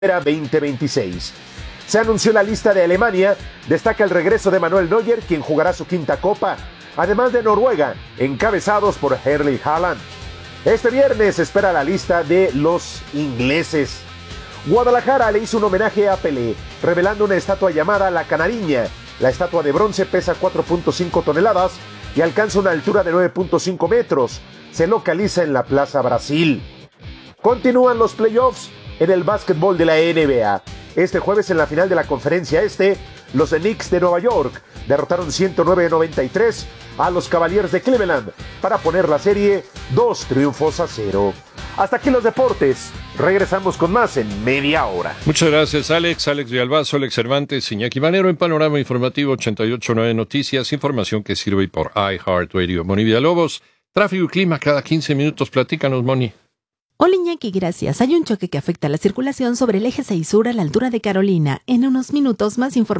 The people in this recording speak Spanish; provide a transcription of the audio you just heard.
2026. Se anunció la lista de Alemania, destaca el regreso de Manuel Neuer, quien jugará su quinta copa, además de Noruega, encabezados por Erling Haaland. Este viernes se espera la lista de los ingleses. Guadalajara le hizo un homenaje a Pelé, revelando una estatua llamada La Canariña. La estatua de bronce pesa 4.5 toneladas y alcanza una altura de 9.5 metros. Se localiza en la Plaza Brasil. Continúan los playoffs en el básquetbol de la NBA. Este jueves en la final de la Conferencia Este, los Knicks de Nueva York derrotaron 109-93 a los Cavaliers de Cleveland para poner la serie 2-0. Hasta aquí los deportes. Regresamos con más en media hora. Muchas gracias, Alex Villalbazo, Alex Cervantes, Iñaki Manero en Panorama Informativo 88.9 Noticias, información que sirve por iHeartRadio. Moni Villalobos, tráfico y clima cada 15 minutos. Platícanos, Moni. Hola Iñaki, gracias. Hay un choque que afecta la circulación sobre el eje 6 Sur a la altura de Carolina. En unos minutos más información.